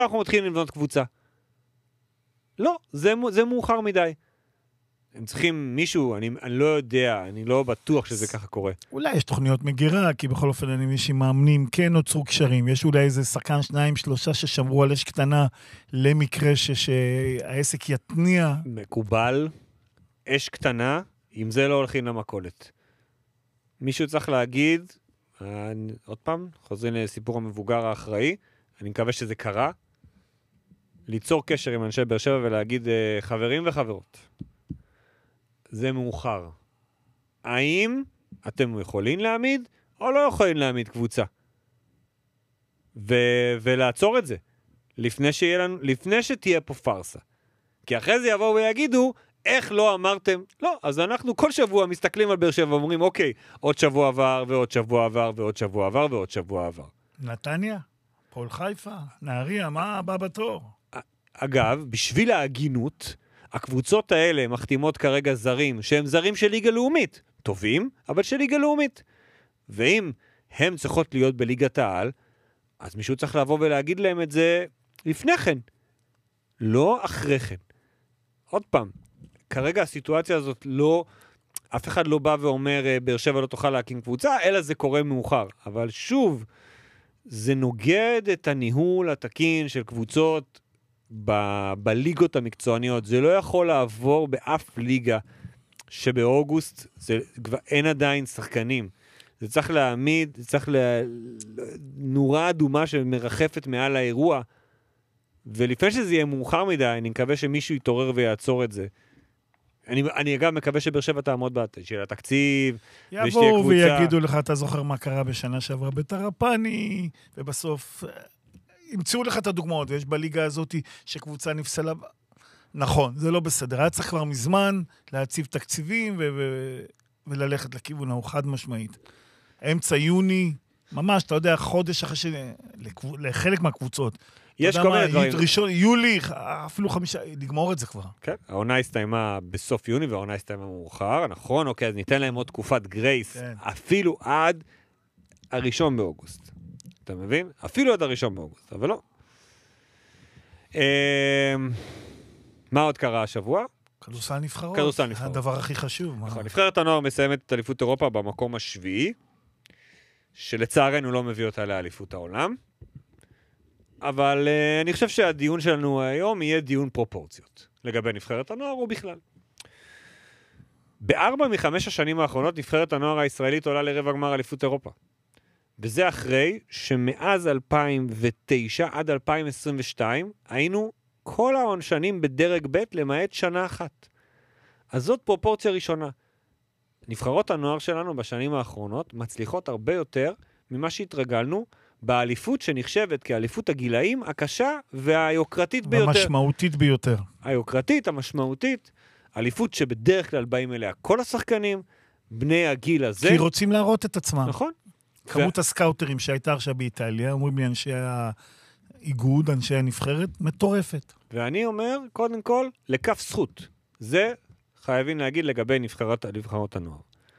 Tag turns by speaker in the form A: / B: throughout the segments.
A: אנחנו מתחילים לבנות קבוצה. לא, זה מאוחר מדי. הם צריכים מישהו, אני לא יודע, אני לא בטוח שזה ככה קורה.
B: אולי יש תוכניות מגירה, כי בכל אופן אני מישהי מאמנים, כן נוצרו קשרים, יש אולי איזה שחקן 2, 3 ששמרו על אש קטנה, למקרה שהעסק יתניע.
A: מקובל, אש קטנה, אם זה לא הולכים למכולת. מישהו צריך להגיד, עוד פעם, חוזרים לסיפור המבוגר האחראי, אני מקווה שזה קרה, ליצור קשר עם אנשי באר שבע ולהגיד, חברים וחברות, זה מאוחר. האם אתם יכולים להעמיד או לא יכולים להעמיד קבוצה? ולעצור את זה. לפני שתהיה פה פרסה. כי אחרי זה יבואו ויגידו, איך לא אמרתם? לא, אז אנחנו כל שבוע מסתכלים על באר שבע ואומרים, אוקיי, עוד שבוע עבר ועוד שבוע עבר ועוד שבוע עבר ועוד שבוע עבר.
B: נתניה? פועל חיפה? נהריה? מה הבא בתור?
A: אגב, בשביל ההגינות, הקבוצות האלה מחתימות כרגע זרים, שהם זרים של ליגה לאומית. טובים, אבל של ליגה לאומית. ואם הם צריכות להיות בליגת העל, אז מישהו צריך לבוא ולהגיד להם את זה לפני כן. לא אחרי כן. עוד פעם, כרגע הסיטואציה הזאת לא, אף אחד לא בא ואומר, באר שבע לא תוכל להקים קבוצה, אלא זה קורה מאוחר. אבל שוב, זה נוגד את הניהול התקין של קבוצות בליגות המקצועניות. זה לא יכול לעבור באף ליגה שבאוגוסט כבר אין עדיין שחקנים. זה צריך להעמיד, זה צריך נורה אדומה שמרחפת מעל האירוע, ולפני שזה יהיה מאוחר מדי, אני מקווה שמישהו יתעורר ויעצור את זה. אני אגב מקווה שבאר שבע תעמוד של התקציב,
B: יבואו ויגידו לך, אתה זוכר מה קרה בשנה שעברה בטרפני, ובסוף ימצאו לך את הדוגמאות, ויש בליגה הזאת שקבוצה נפסלה. נכון, זה לא בסדר. היה צריך כבר מזמן להציב תקציבים וללכת לכיוון ההוא חד משמעית. אמצע יוני, ממש, אתה יודע, חודש אחרי לחלק מהקבוצות.
A: יש כל מיני דברים.
B: ראשון, יולי, אפילו 5, לגמור את זה כבר.
A: כן, העונה הסתיימה בסוף יוני, והעונה הסתיימה מאוחר, נכון? אוקיי, אז ניתן להם עוד תקופת גרייס, כן. אפילו עד 1 באוגוסט. אתה מבין? אפילו עד 1 באוגוסט, אבל לא. מה עוד קרה השבוע?
B: כדורסל נבחרות.
A: כדורסל נבחרות.
B: הדבר הכי חשוב.
A: נכון, נבחרת הנוער מסיימת את אליפות אירופה במקום השביעי, שלצערנו לא מביא אותה לאליפות העולם. אבל אני חושב שהדיון שלנו היום יהיה דיון פרופורציות, לגבי נבחרת הנוער או בכלל. ב4 מ5 השנים האחרונות, נבחרת הנוער הישראלית עולה לרבע גמר אליפות אירופה. וזה אחרי שמאז 2009 עד 2022, היינו כל העונשנים בדרג ב' למעט שנה אחת. אז זאת פרופורציה ראשונה. נבחרות הנוער שלנו בשנים האחרונות מצליחות הרבה יותר ממה שהתרגלנו, באליפות שנחשבת כאליפות הגילאים הקשה והיוקרתית ביותר.
B: המשמעותית ביותר.
A: היוקרתית, המשמעותית, אליפות שבדרך כלל באים אליה כל השחקנים, בני הגיל הזה.
B: כי רוצים להראות את עצמם.
A: נכון.
B: כמות הסקאוטרים שהייתה עכשיו באיטליה, אומרים לי אנשי האיגוד, אנשי הנבחרת, מטורפת.
A: ואני אומר, קודם כל, לכף זכות. זה חייבים להגיד לגבי נבחרות הנוער.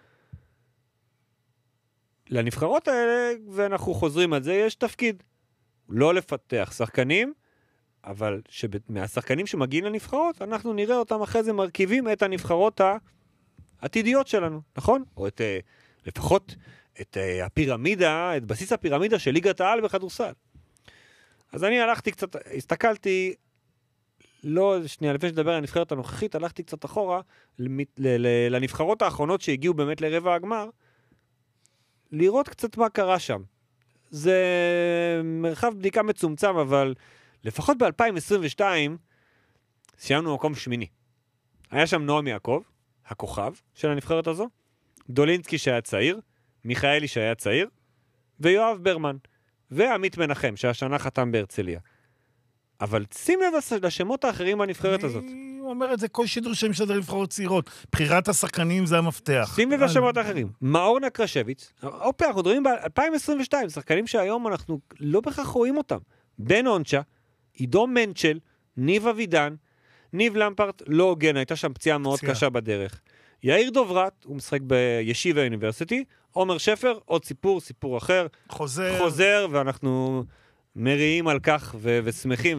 A: לנבחרות האלה, ואנחנו חוזרים על זה, יש תפקיד. לא לפתח שחקנים, אבל מהשחקנים שמגיעים לנבחרות, אנחנו נראה אותם אחרי זה מרכיבים את הנבחרות העתידיות שלנו, נכון? או לפחות את הפירמידה, את בסיס הפירמידה של ליגת העל בכדורסל. אז אני הלכתי קצת, הסתכלתי, לא, שנייה, לפני שדבר על הנבחרת הנוכחית, הלכתי קצת אחורה, לנבחרות האחרונות שהגיעו באמת לרבע הגמר, לראות קצת מה קרה שם. זה מרחב בדיקה מצומצם, אבל לפחות ב-2022 סיימנו מקום שמיני. היה שם נועם יעקב, הכוכב של הנבחרת הזו, דולינסקי שהיה צעיר, מיכאלי שהיה צעיר, ויואב ברמן, ועמית מנחם, שהשנה חתם בהרצליה. אבל שים לב לשמות האחרים בנבחרת הזאת.
B: אני אומר את זה, כל שידור שם שדר נבחרות צעירות. בחירת השחקנים זה המפתח.
A: שים לב לשמות האחרים. מאור נקרשביץ, אופה, אנחנו מדברים ב-2022, שחקנים שהיום אנחנו לא בכך רואים אותם. בן אונצ'ה, עידו מנצ'ל, ניב אבידן, ניב למפרט, לא הוגן, הייתה שם פציעה מאוד קשה בדרך. יאיר דוברת, הוא משחק בישיבה אוניברסיטי, עומר שפר, עוד סיפור אחר. חוזר, ואנחנו מריעים על כך ושמחים.